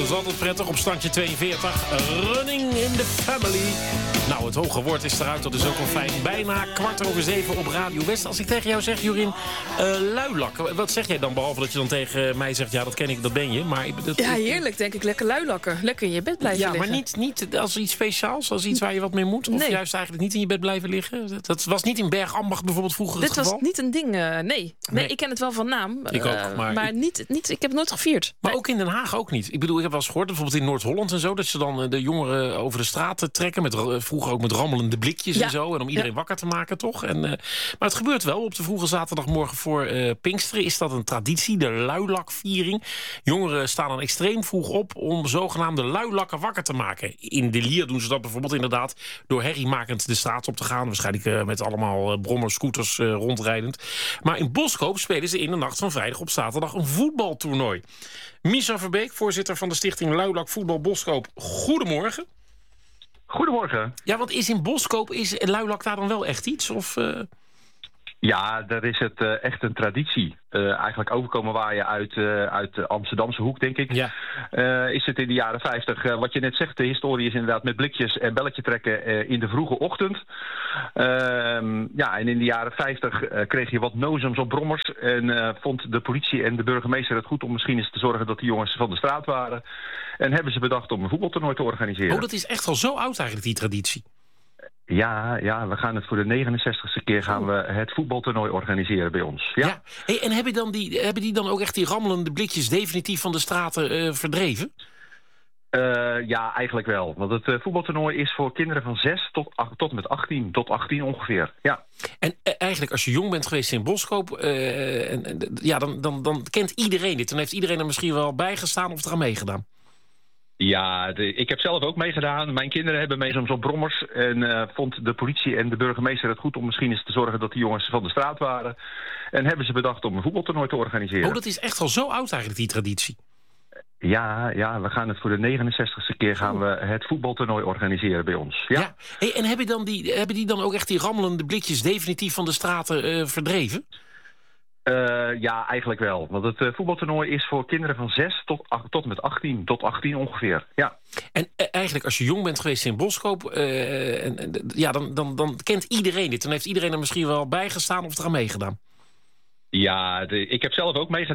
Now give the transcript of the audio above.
Dat is altijd prettig op standje 42. Running in the Family. Nou, het hoge woord is eruit, dat is ook wel fijn. Bijna 7:15 op Radio West. Als ik tegen jou zeg, Jorien, luilakken. Wat zeg jij dan, behalve dat je dan tegen mij zegt... ja, dat ken ik, dat ben je. Maar, ja, heerlijk, denk ik. Lekker luilakken. Lekker in je bed blijven liggen. Ja, maar niet als iets speciaals, als iets waar je wat mee moet? Of juist eigenlijk niet in je bed blijven liggen? Dat was niet in Bergambacht bijvoorbeeld vroeger het geval? Dit was niet een ding, nee, ik ken het wel van naam. Ik ook, maar niet, ik heb het nooit gevierd. Maar ook in Den Haag ook niet. Ik bedoel, ik heb wel eens gehoord, bijvoorbeeld in Noord-Holland en zo... dat ze dan de jongeren over de straat trekken... vroeger ook met rammelende blikjes en zo... en om iedereen wakker te maken, toch? Maar het gebeurt wel op de vroege zaterdagmorgen voor Pinksteren. Is dat een traditie, de luilakviering? Jongeren staan dan extreem vroeg op... om zogenaamde luilakken wakker te maken. In De Lier doen ze dat bijvoorbeeld inderdaad... door herriemakend de straat op te gaan. Waarschijnlijk met allemaal brommers, scooters rondrijdend. Maar in Boskoop spelen ze in de nacht van vrijdag op zaterdag... een voetbaltoernooi. Misha Verbeek, voorzitter van de stichting Luilak Voetbal Boskoop. Goedemorgen. Goedemorgen. Ja, want is in Boskoop, is luilak daar dan wel echt iets? Of, Ja, daar is het echt een traditie. Eigenlijk overkomen waaien uit de Amsterdamse hoek, denk ik. Ja. Is het in de jaren 50, wat je net zegt, de historie is inderdaad met blikjes en belletje trekken in de vroege ochtend. Ja, en in de jaren 50 kreeg je wat nozems op brommers. En vond de politie en de burgemeester het goed om misschien eens te zorgen dat die jongens van de straat waren. En hebben ze bedacht om een voetbaltoernooi te organiseren. Oh, dat is echt al zo oud eigenlijk, die traditie. Ja, we gaan het voor de 69ste keer gaan we het voetbaltoernooi organiseren bij ons. Ja. Hey, en hebben die dan ook echt die rammelende blikjes definitief van de straten verdreven? Ja, eigenlijk wel. Want het voetbaltoernooi is voor kinderen van 6 tot met 18. Tot 18 ongeveer, ja. En eigenlijk als je jong bent geweest in Boskoop... dan kent iedereen dit. Dan heeft iedereen er misschien wel bij gestaan of er aan meegedaan. Ja, ik heb zelf ook meegedaan. Mijn kinderen hebben mee soms op brommers. En vond de politie en de burgemeester het goed om misschien eens te zorgen dat die jongens van de straat waren. En hebben ze bedacht om een voetbaltoernooi te organiseren. Oh, dat is echt al zo oud eigenlijk, die traditie. Ja, we gaan het voor de 69ste keer gaan we het voetbaltoernooi organiseren bij ons. Ja. Hey, en hebben die dan ook echt die rammelende blikjes definitief van de straten verdreven? Ja, eigenlijk wel. Want het voetbaltoernooi is voor kinderen van 6 tot met 18. Tot 18 ongeveer, ja. En eigenlijk als je jong bent geweest in Boskoop... dan kent iedereen dit. Dan heeft iedereen er misschien wel bij gestaan of er aan meegedaan. Ja, ik heb zelf ook meegedaan.